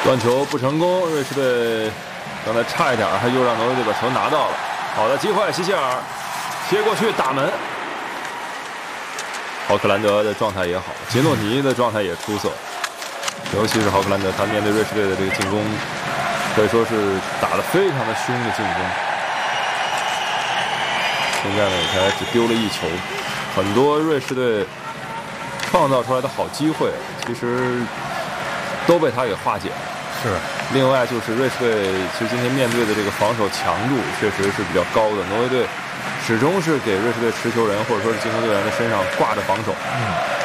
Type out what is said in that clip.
断球不成功，瑞士队刚才差一点还又让挪威队把球拿到了。好的机会，希切尔贴过去打门。豪克兰德的状态也好，杰诺尼的状态也出色，尤其是豪克兰德，他面对瑞士队的这个进攻，可以说是打得非常的凶的进攻。现在呢，才只丢了1球，很多瑞士队创造出来的好机会，其实都被他给化解了。 是。 另外就是瑞士队其实今天面对的这个防守强度确实是比较高的，挪威队始终是给瑞士队持球人或者说是进攻队员的身上挂着防守。